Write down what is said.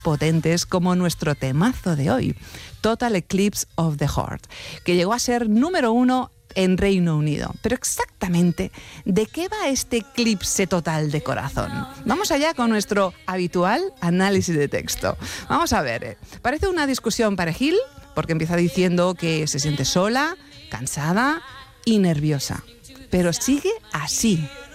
potentes como nuestro temazo de hoy, Total Eclipse of the Heart, que llegó a ser número 1 en Reino Unido. Pero exactamente, ¿de qué va este eclipse total de corazón? Vamos allá con nuestro habitual análisis de texto. Vamos a ver, parece una discusión perejil, porque empieza diciendo que se siente sola, cansada y nerviosa. Pero sigue así.